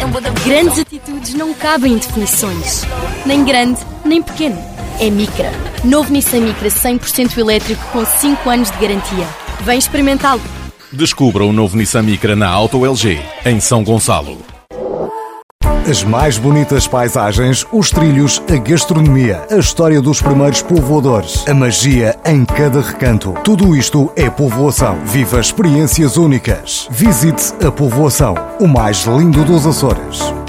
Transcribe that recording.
Grandes atitudes não cabem em definições. Nem grande, nem pequeno. É Micra. Novo Nissan Micra 100% elétrico com 5 anos de garantia. Vem experimentá-lo. Descubra o novo Nissan Micra na Auto LG, em São Gonçalo. As mais bonitas paisagens, os trilhos, a gastronomia, a história dos primeiros povoadores, a magia em cada recanto. Tudo isto é povoação. Viva experiências únicas. Visite a povoação, o mais lindo dos Açores.